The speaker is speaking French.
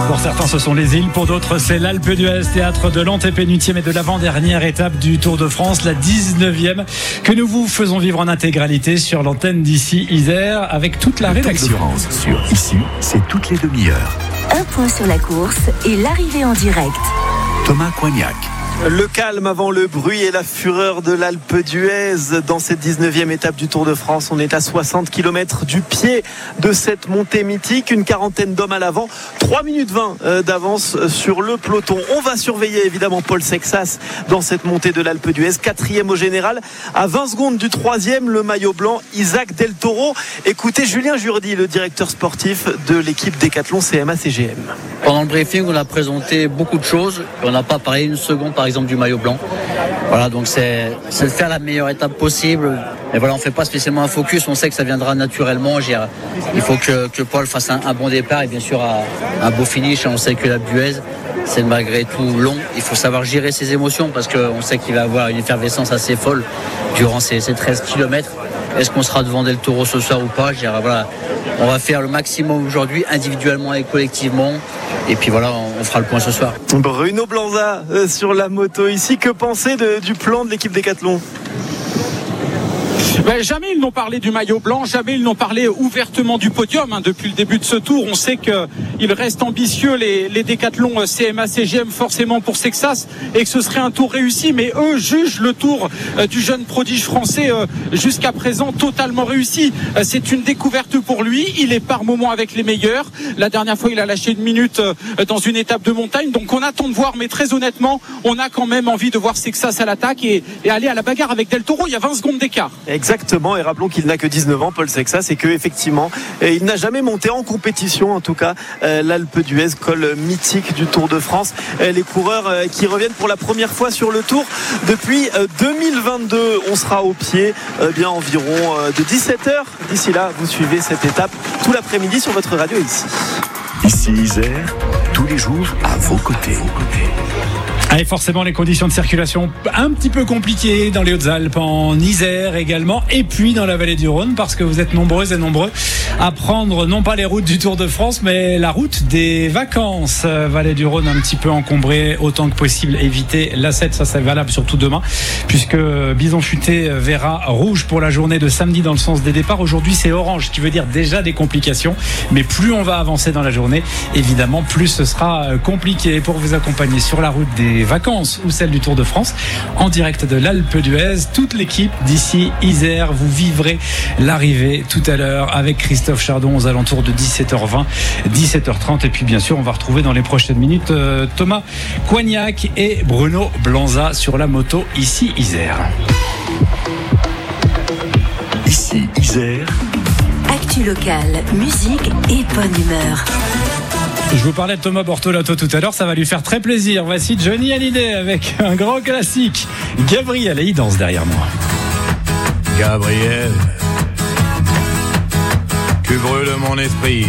Pour certains, ce sont les îles. Pour d'autres, c'est l'Alpe d'Huez, théâtre de l'antépénultième et de l'avant-dernière étape du Tour de France, la 19e, que nous vous faisons vivre en intégralité sur l'antenne d'ici Isère avec toute la rédaction. Sur Ici, c'est toutes les demi-heures. Un point sur la course et l'arrivée en direct. Thomas Coignac. Le calme avant le bruit et la fureur de l'Alpe d'Huez dans cette 19e étape du Tour de France. On est à 60 km du pied de cette montée mythique. Une quarantaine d'hommes à l'avant. 3 minutes 20 d'avance sur le peloton. On va surveiller évidemment Paul Sexas dans cette montée de l'Alpe d'Huez. 4e au général. À 20 secondes du 3e, le maillot blanc, Isaac Del Toro. Écoutez Julien Jourdi, le directeur sportif de l'équipe Décathlon CMA-CGM. Pendant le briefing, on a présenté beaucoup de choses. On n'a pas parlé une seconde par exemple du maillot blanc. Voilà, donc c'est de faire la meilleure étape possible. Et voilà, on ne fait pas spécialement un focus, on sait que ça viendra naturellement. Il faut que Paul fasse un bon départ et bien sûr un beau finish. On sait que la Buez, c'est malgré tout long. Il faut savoir gérer ses émotions parce qu'on sait qu'il va avoir une effervescence assez folle durant ces 13 km. Est-ce qu'on sera devant Del Toro ce soir ou pas? Voilà, on va faire le maximum aujourd'hui, individuellement et collectivement. Et puis voilà, on fera le point ce soir. Bruno Blanza sur la moto ici. Que penser du plan de l'équipe Décathlon? Jamais ils n'ont parlé du maillot blanc, jamais ils n'ont parlé ouvertement du podium. Depuis le début de ce tour, on sait qu'ils restent ambitieux, les Décathlon CMA-CGM, forcément pour Sexas, et que ce serait un tour réussi. Mais eux jugent le tour du jeune prodige français jusqu'à présent totalement réussi. C'est une découverte pour lui. Il est par moments avec les meilleurs. La dernière fois, il a lâché 1 minute dans une étape de montagne. Donc on attend de voir, mais très honnêtement, on a quand même envie de voir Sexas à l'attaque et aller à la bagarre avec Del Toro. Il y a 20 secondes d'écart. Exactement, et rappelons qu'il n'a que 19 ans, Paul Sexas, et qu'effectivement, il n'a jamais monté en compétition, en tout cas, l'Alpe d'Huez, col mythique du Tour de France. Les coureurs qui reviennent pour la première fois sur le Tour depuis 2022. On sera au pied bien environ de 17h. D'ici là, vous suivez cette étape tout l'après-midi sur votre radio ici. Ici Isère, tous les jours à vos côtés. Allez, forcément, les conditions de circulation un petit peu compliquées dans les Hautes-Alpes, en Isère également, et puis dans la vallée du Rhône, parce que vous êtes nombreuses et nombreux à prendre non pas les routes du Tour de France, mais la route des vacances. Vallée du Rhône un petit peu encombrée, autant que possible, évitez l'A7, ça c'est valable surtout demain, puisque Bison Futé verra rouge pour la journée de samedi dans le sens des départs. Aujourd'hui, c'est orange, ce qui veut dire déjà des complications, mais plus on va avancer dans la journée, évidemment, plus ce sera compliqué. Pour vous accompagner sur la route des vacances ou celle du Tour de France en direct de l'Alpe d'Huez, toute l'équipe d'ici Isère, vous vivrez l'arrivée tout à l'heure avec Christophe Chardon aux alentours de 17h20, 17h30, et puis bien sûr on va retrouver dans les prochaines minutes Thomas Coignac et Bruno Blanza sur la moto ici Isère. Ici Isère, Actu locale, musique et bonne humeur. Je vous parlais de Thomas Bortolato tout à l'heure, ça va lui faire très plaisir. Voici Johnny Hallyday avec un grand classique. Gabriel, et il danse derrière moi. Gabriel, tu brûles mon esprit.